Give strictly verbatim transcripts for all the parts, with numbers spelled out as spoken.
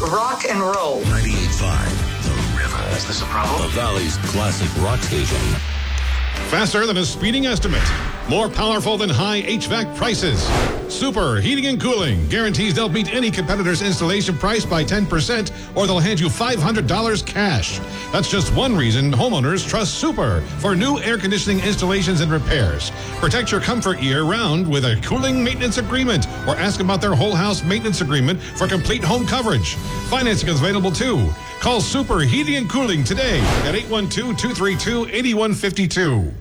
rock and roll. ninety-eight point five, The River. Is this a problem? The Valley's classic rock station. Faster than a speeding estimate. More powerful than high H V A C prices. Super Heating and Cooling guarantees they'll beat any competitor's installation price by ten percent, or they'll hand you five hundred dollars cash. That's just one reason homeowners trust Super for new air conditioning installations and repairs. Protect your comfort year-round with a cooling maintenance agreement, or ask about their whole house maintenance agreement for complete home coverage. Financing is available too. Call Super Heating and Cooling today at eight one two, two three two, eight one five two.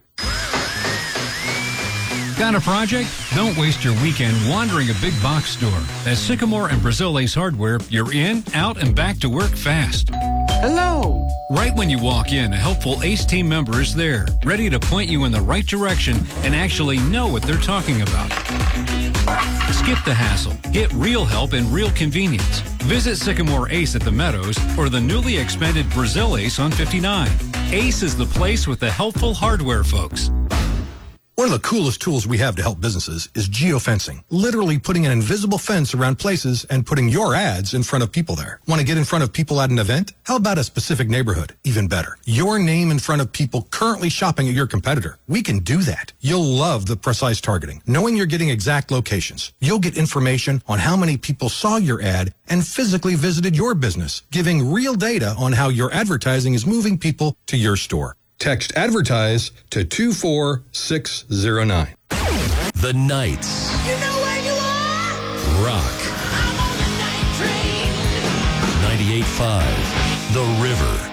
Got a project? Don't waste your weekend wandering a big box store. At Sycamore and Brazil Ace Hardware, you're in, out, and back to work fast. Hello. Right when you walk in, a helpful Ace team member is there, ready to point you in the right direction and actually know what they're talking about. Skip the hassle. Get real help and real convenience. Visit Sycamore Ace at the Meadows or the newly expanded Brazil Ace on fifty-nine. Ace is the place with the helpful hardware folks. One of the coolest tools we have to help businesses is geofencing. Literally putting an invisible fence around places and putting your ads in front of people there. Want to get in front of people at an event? How about a specific neighborhood? Even better. Your name in front of people currently shopping at your competitor. We can do that. You'll love the precise targeting, knowing you're getting exact locations. You'll get information on how many people saw your ad and physically visited your business, giving real data on how your advertising is moving people to your store. Text ADVERTISE to two four six zero nine. The Nights. You know where you are? Rock. I'm on the night train. ninety-eight point five, The River.